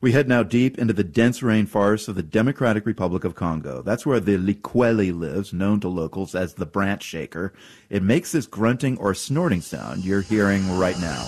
We head now deep into the dense rainforests of the Democratic Republic of Congo. That's where the likweli lives, known to locals as the branch shaker. It makes this grunting or snorting sound you're hearing right now.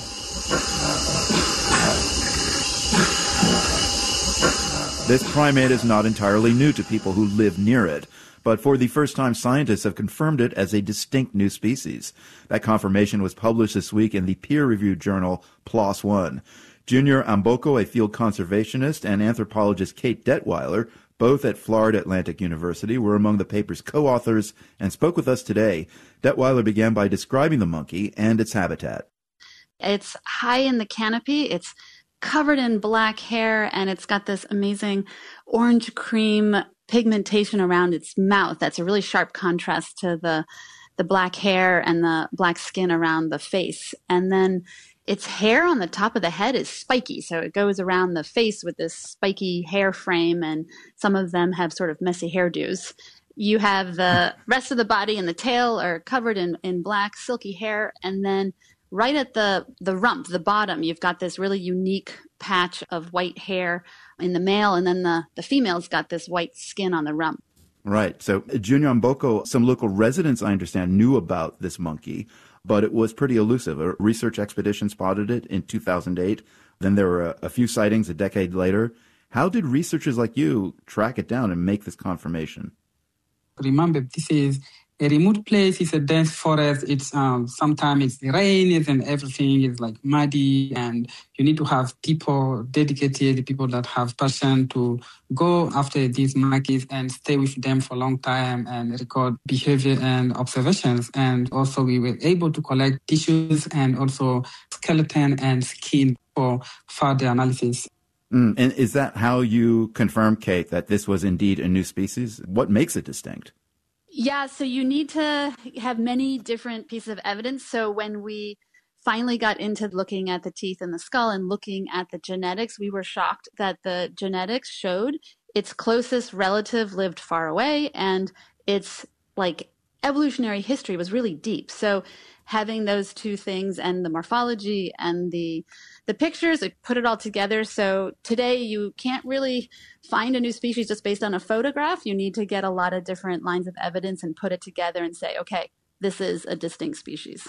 This primate is not entirely new to people who live near it, but for the first time, scientists have confirmed it as a distinct new species. That confirmation was published this week in the peer-reviewed journal PLOS ONE. Junior Amboko, a field conservationist, and anthropologist Kate Detweiler, both at Florida Atlantic University, were among the paper's co-authors and spoke with us today. Detweiler began by describing the monkey and its habitat. It's high in the canopy. It's covered in black hair, and it's got this amazing orange cream pigmentation around its mouth. That's a really sharp contrast to the black hair and the black skin around the face. And then its hair on the top of the head is spiky, so it goes around the face with this spiky hair frame, and some of them have sort of messy hairdos. You have the rest of the body and the tail are covered in black, silky hair, and then right at the rump, the bottom, you've got this really unique patch of white hair in the male, and then the female's got this white skin on the rump. Right. So, Junior Amboko, some local residents, I understand, knew about this monkey, but it was pretty elusive. A research expedition spotted it in 2008. Then there were a few sightings a decade later. How did researchers like you track it down and make this confirmation? Remember, this is a remote place. It's a dense forest. It's sometimes it's the rain and everything is like muddy, and you need to have people dedicated, people that have passion to go after these monkeys and stay with them for a long time and record behavior and observations. And also we were able to collect tissues and also skeleton and skin for further analysis. And is that how you confirm, Kate, that this was indeed a new species? What makes it distinct? Yeah, so you need to have many different pieces of evidence. So when we finally got into looking at the teeth and the skull and looking at the genetics, we were shocked that the genetics showed its closest relative lived far away, and its evolutionary history was really deep. So having those two things and the morphology and the pictures, it put it all together. So today you can't really find a new species just based on a photograph. You need to get a lot of different lines of evidence and put it together and say, okay, this is a distinct species.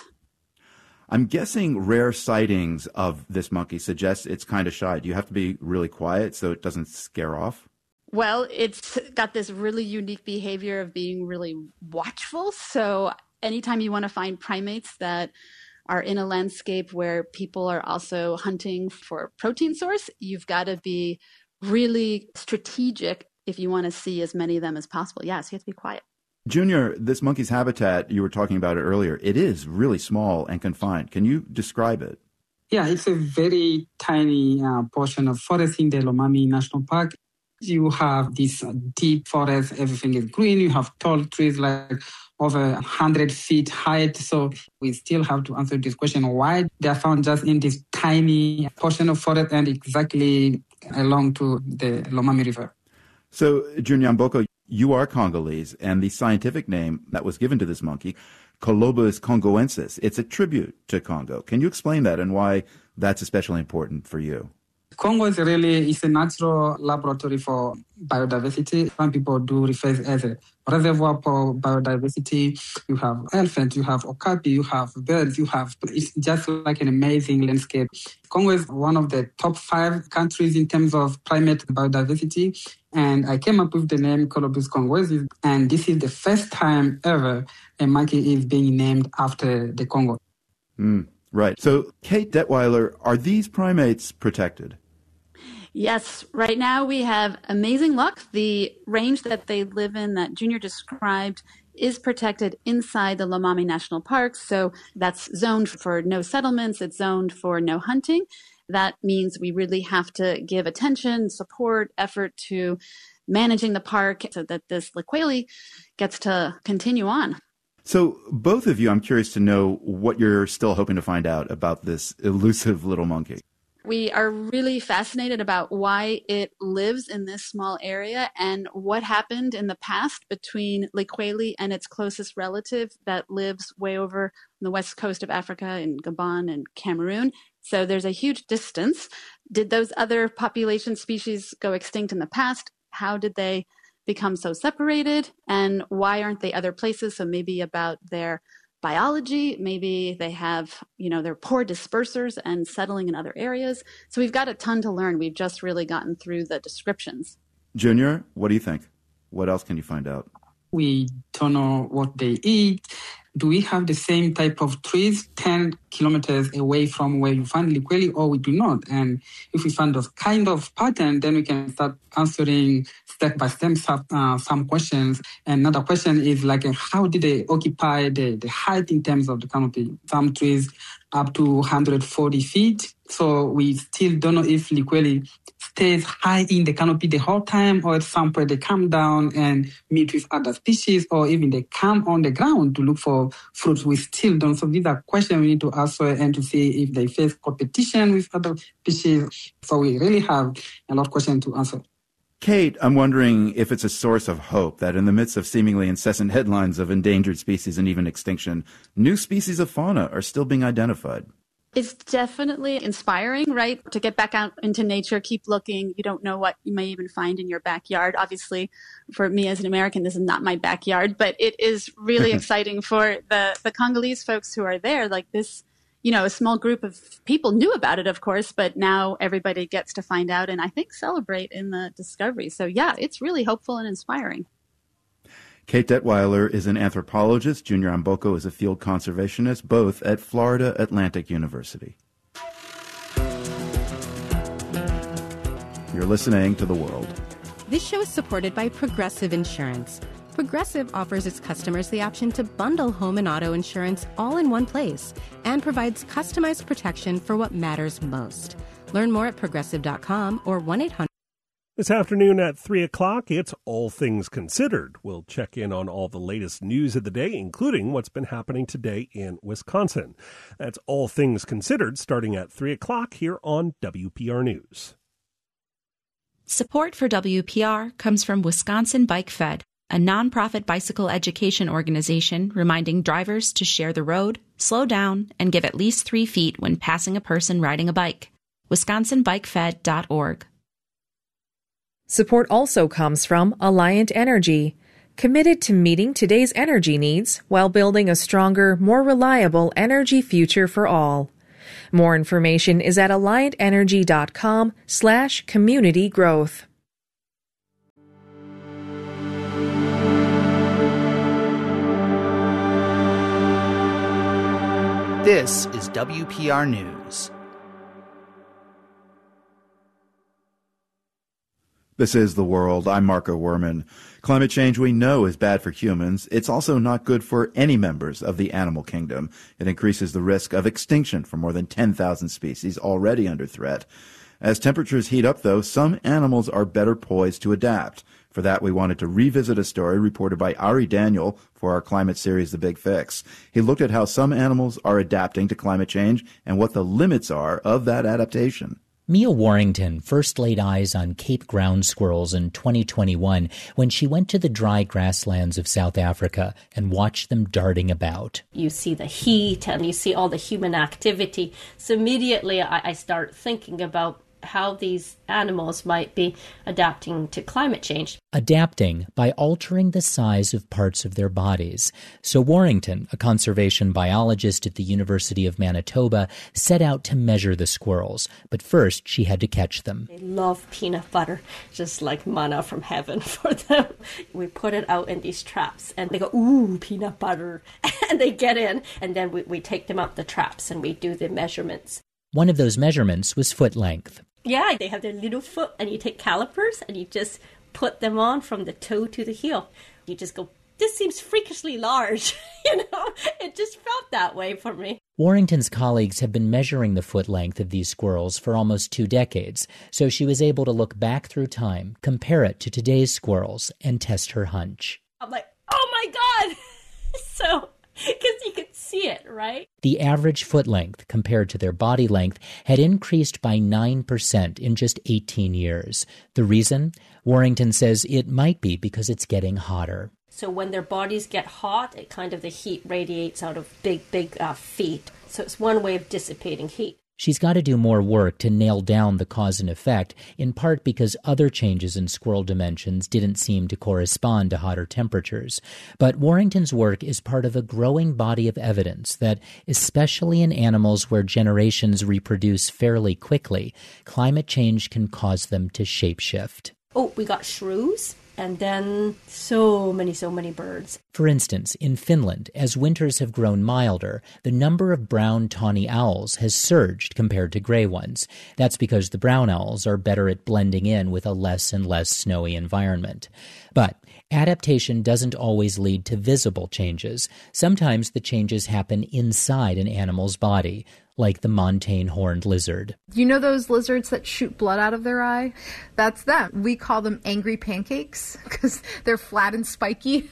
I'm guessing rare sightings of this monkey suggest it's kind of shy. Do you have to be really quiet so it doesn't scare off? Well, it's got this really unique behavior of being really watchful. So anytime you want to find primates that are in a landscape where people are also hunting for protein source, you've got to be really strategic if you want to see as many of them as possible. Yeah, so you have to be quiet. Junior, this monkey's habitat, you were talking about it earlier, it is really small and confined. Can you describe it? Yeah, it's a very tiny portion of forest in the Lomami National Park. You have this deep forest, everything is green. You have tall trees over 100 feet height. So we still have to answer this question, why they are found just in this tiny portion of forest and exactly along to the Lomami River. So, Junior Amboko, you are Congolese, and the scientific name that was given to this monkey, Colobus congoensis, it's a tribute to Congo. Can you explain that and why that's especially important for you? Congo is a natural laboratory for biodiversity. Some people do refer it as a reservoir for biodiversity. You have elephants, you have okapi, you have birds, it's just like an amazing landscape. Congo is one of the top 5 countries in terms of primate biodiversity. And I came up with the name Colobus congoensis. And this is the first time ever a monkey is being named after the Congo. Right. So, Kate Detweiler, are these primates protected? Yes. Right now we have amazing luck. The range that they live in that Junior described is protected inside the Lomami National Park. So that's zoned for no settlements. It's zoned for no hunting. That means we really have to give attention, support, effort to managing the park so that this likweli gets to continue on. So both of you, I'm curious to know what you're still hoping to find out about this elusive little monkey. We are really fascinated about why it lives in this small area and what happened in the past between likweli and its closest relative that lives way over on the west coast of Africa in Gabon and Cameroon. So there's a huge distance, Did those other population species go extinct in the past? How did they become so separated? And why aren't they other places? So maybe about their biology, maybe they have, they're poor dispersers and settling in other areas. So we've got a ton to learn. We've just really gotten through the descriptions. Junior, what do you think? What else can you find out? We don't know what they eat. Do we have the same type of trees 10 kilometers away from where you find Liqueli, or we do not? And if we find those kind of pattern, then we can start answering step by step some questions. And another question is how did they occupy the height in terms of the canopy? Some trees up to 140 feet. So we still don't know if Liqueli stays high in the canopy the whole time, or at some point they come down and meet with other species, or even they come on the ground to look for fruits. We still don't. So these are questions we need to answer and to see if they face competition with other species. So we really have a lot of questions to answer. Kate, I'm wondering if it's a source of hope that in the midst of seemingly incessant headlines of endangered species and even extinction, new species of fauna are still being identified. It's definitely inspiring, right? To get back out into nature, keep looking. You don't know what you may even find in your backyard. Obviously, for me as an American, this is not my backyard, but it is really exciting for the Congolese folks who are there. Like this, a small group of people knew about it, of course, but now everybody gets to find out and I think celebrate in the discovery. So yeah, it's really hopeful and inspiring. Kate Detweiler is an anthropologist. Junior Amboko is a field conservationist, both at Florida Atlantic University. You're listening to The World. This show is supported by Progressive Insurance. Progressive offers its customers the option to bundle home and auto insurance all in one place and provides customized protection for what matters most. Learn more at progressive.com or 1-800. This afternoon at 3 o'clock, it's All Things Considered. We'll check in on all the latest news of the day, including what's been happening today in Wisconsin. That's All Things Considered, starting at 3 o'clock here on WPR News. Support for WPR comes from Wisconsin Bike Fed, a nonprofit bicycle education organization reminding drivers to share the road, slow down, and give at least 3 feet when passing a person riding a bike. WisconsinBikeFed.org. Support also comes from Alliant Energy, committed to meeting today's energy needs while building a stronger, more reliable energy future for all. More information is at alliantenergy.com/community growth. This is WPR News. This is The World. I'm Marco Werman. Climate change we know is bad for humans. It's also not good for any members of the animal kingdom. It increases the risk of extinction for more than 10,000 species already under threat. As temperatures heat up, though, some animals are better poised to adapt. For that, we wanted to revisit a story reported by Ari Daniel for our climate series, The Big Fix. He looked at how some animals are adapting to climate change and what the limits are of that adaptation. Mia Warrington first laid eyes on Cape ground squirrels in 2021 when she went to the dry grasslands of South Africa and watched them darting about. You see the heat and you see all the human activity. So immediately I start thinking about how these animals might be adapting to climate change. Adapting by altering the size of parts of their bodies. So Warrington, a conservation biologist at the University of Manitoba, set out to measure the squirrels. But first, she had to catch them. They love peanut butter, just like manna from heaven for them. We put it out in these traps, and they go, ooh, peanut butter. And they get in, and then we take them up the traps, and we do the measurements. One of those measurements was foot length. Yeah, they have their little foot, and you take calipers, and you just put them on from the toe to the heel. You just go, this seems freakishly large. It just felt that way for me. Warrington's colleagues have been measuring the foot length of these squirrels for almost 2 decades, so she was able to look back through time, compare it to today's squirrels, and test her hunch. I'm like, oh my God! So, because you could see it, right? The average foot length compared to their body length had increased by 9% in just 18 years. The reason? Warrington says it might be because it's getting hotter. So when their bodies get hot, the heat radiates out of big feet. So it's one way of dissipating heat. She's got to do more work to nail down the cause and effect, in part because other changes in squirrel dimensions didn't seem to correspond to hotter temperatures. But Warrington's work is part of a growing body of evidence that, especially in animals where generations reproduce fairly quickly, climate change can cause them to shapeshift. Oh, we got shrews. And then so many birds. For instance, in Finland, as winters have grown milder, the number of brown tawny owls has surged compared to gray ones. That's because the brown owls are better at blending in with a less and less snowy environment. But adaptation doesn't always lead to visible changes. Sometimes the changes happen inside an animal's body, like the montane horned lizard. You know those lizards that shoot blood out of their eye? That's them. We call them angry pancakes because they're flat and spiky.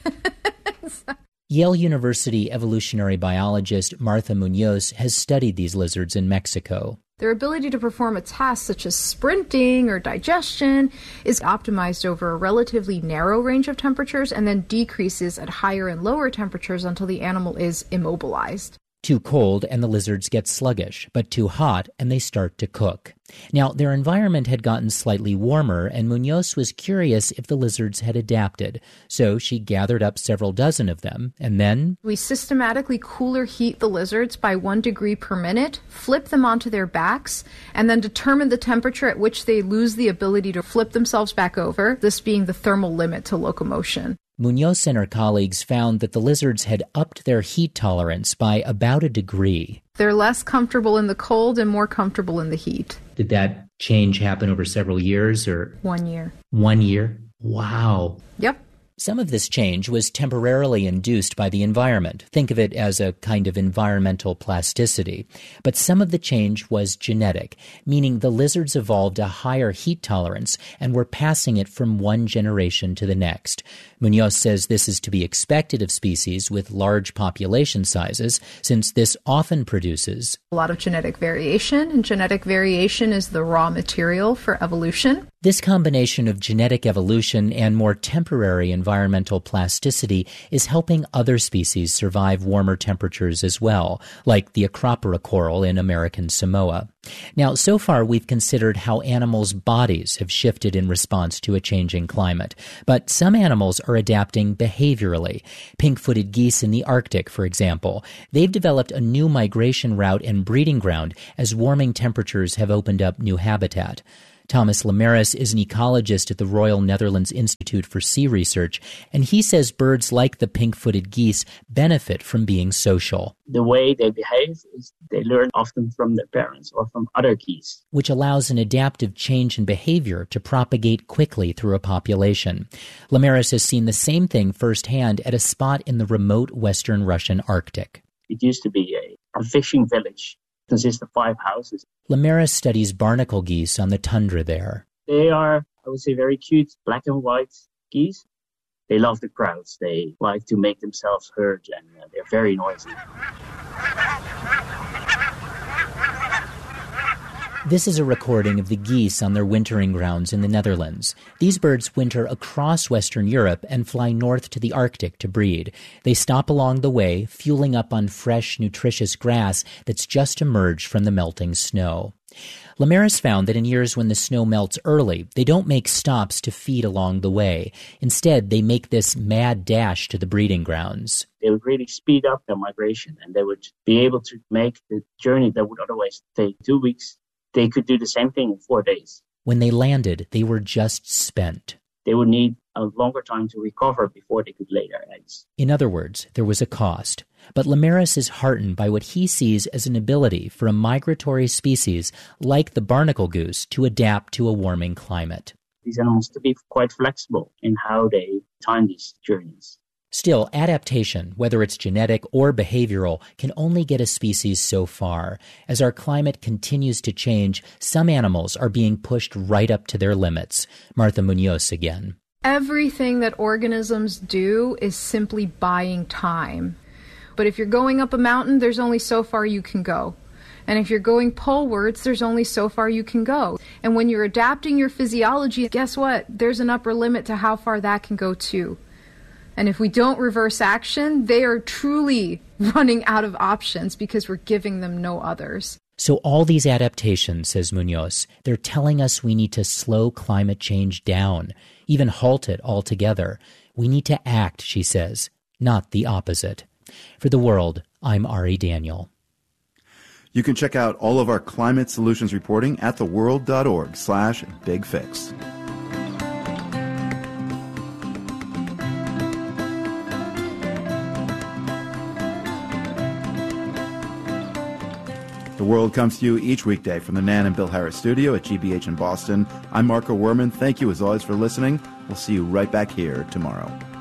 Yale University evolutionary biologist Martha Munoz has studied these lizards in Mexico. Their ability to perform a task such as sprinting or digestion is optimized over a relatively narrow range of temperatures and then decreases at higher and lower temperatures until the animal is immobilized. Too cold and the lizards get sluggish, but too hot and they start to cook. Now, their environment had gotten slightly warmer, and Munoz was curious if the lizards had adapted. So she gathered up several dozen of them, and then we systematically cooler heat the lizards by 1 degree per minute, flip them onto their backs, and then determine the temperature at which they lose the ability to flip themselves back over, this being the thermal limit to locomotion. Munoz and her colleagues found that the lizards had upped their heat tolerance by about 1 degree. They're less comfortable in the cold and more comfortable in the heat. Did that change happen over several years or? 1 year. 1 year? Wow. Yep. Some of this change was temporarily induced by the environment. Think of it as a kind of environmental plasticity. But some of the change was genetic, meaning the lizards evolved a higher heat tolerance and were passing it from one generation to the next. Munoz says this is to be expected of species with large population sizes, since this often produces a lot of genetic variation, and genetic variation is the raw material for evolution. This combination of genetic evolution and more temporary environmental plasticity is helping other species survive warmer temperatures as well, like the Acropora coral in American Samoa. Now, so far we've considered how animals' bodies have shifted in response to a changing climate, but some animals are adapting behaviorally. Pink-footed geese in the Arctic, for example. They've developed a new migration route and breeding ground as warming temperatures have opened up new habitat. Thomas Lemaris is an ecologist at the Royal Netherlands Institute for Sea Research, and he says birds like the pink-footed geese benefit from being social. The way they behave is they learn often from their parents or from other geese, which allows an adaptive change in behavior to propagate quickly through a population. Lemaris has seen the same thing firsthand at a spot in the remote western Russian Arctic. It used to be a fishing village. Consists of 5 houses. Lemaris studies barnacle geese on the tundra there. They are, I would say, very cute black and white geese. They love the crowds. They like to make themselves heard, and they're very noisy. This is a recording of the geese on their wintering grounds in the Netherlands. These birds winter across Western Europe and fly north to the Arctic to breed. They stop along the way, fueling up on fresh, nutritious grass that's just emerged from the melting snow. Lemaris found that in years when the snow melts early, they don't make stops to feed along the way. Instead, they make this mad dash to the breeding grounds. They would really speed up their migration, and they would be able to make the journey that would otherwise take 2 weeks. They could do the same thing in 4 days. When they landed, they were just spent. They would need a longer time to recover before they could lay their eggs. In other words, there was a cost. But Lemaris is heartened by what he sees as an ability for a migratory species like the barnacle goose to adapt to a warming climate. These animals to be quite flexible in how they time these journeys. Still, adaptation, whether it's genetic or behavioral, can only get a species so far. As our climate continues to change, some animals are being pushed right up to their limits. Martha Munoz again. Everything that organisms do is simply buying time. But if you're going up a mountain, there's only so far you can go. And if you're going polewards, there's only so far you can go. And when you're adapting your physiology, guess what? There's an upper limit to how far that can go too. And if we don't reverse action, they are truly running out of options because we're giving them no others. So all these adaptations, says Munoz, they're telling us we need to slow climate change down, even halt it altogether. We need to act, she says, not the opposite. For The World, I'm Ari Daniel. You can check out all of our climate solutions reporting at theworld.org/bigfix. The World comes to you each weekday from the Nan and Bill Harris studio at GBH in Boston. I'm Marco Werman. Thank you as always for listening. We'll see you right back here tomorrow.